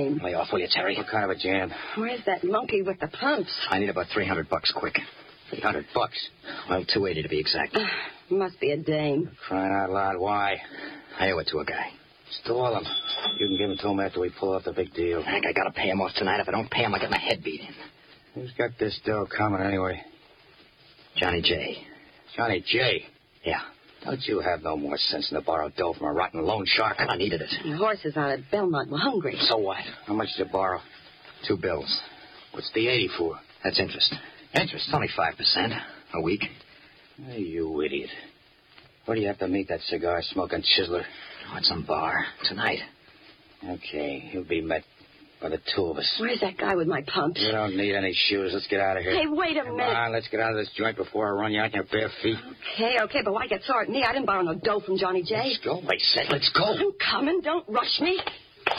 jam. Lay off, will you, Terry? What kind of a jam? Where's that monkey with the pumps? I need about $300 quick. $300? Well, $280 to be exact. Must be a dame. Crying out loud, why? I owe it to a guy. Stall him. You can give him to him after we pull off the big deal. Hank, I gotta pay him off tonight. If I don't pay him, I get my head beat in. Who's got this dough coming anyway? Johnny J. Johnny J? Yeah. Don't you have no more sense than to borrow dough from a rotten loan shark? I needed it. The horses out at Belmont were hungry. So what? How much did you borrow? 2 bills. What's the 80 for? That's interest. Interest, only 5% a week. Hey, you idiot. Where do you have to meet that cigar-smoking chiseler? Oh, at some bar. Tonight. Okay, he'll be met by the two of us. Where's that guy with my pumps? You don't need any shoes. Let's get out of here. Hey, wait a Come minute. on, let's get out of this joint before I run you out on your bare feet. Okay, but why get sore at me? I didn't borrow no dough from Johnny J. Let's go. I said let's go. I'm coming. Don't rush me.